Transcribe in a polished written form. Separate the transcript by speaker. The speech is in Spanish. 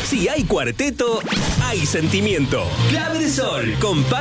Speaker 1: Si hay cuarteto, hay sentimiento. Clave de Sol, con